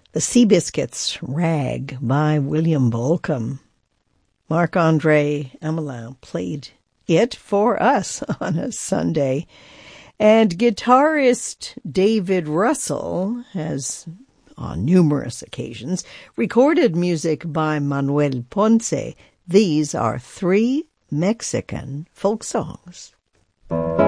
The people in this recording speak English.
The Seabiscuits, Rag by William Bolcom. Marc-Andre Amelin played it for us on a Sunday. And guitarist David Russell has, on numerous occasions, recorded music by Manuel Ponce. These are 3 Mexican folk songs.